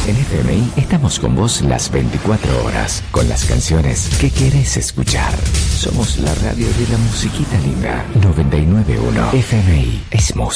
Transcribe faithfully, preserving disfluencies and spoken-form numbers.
En F M I estamos con vos las veinticuatro horas, con las canciones que querés escuchar. Somos la radio de la musiquita linda. noventa y nueve punto uno F M I es música.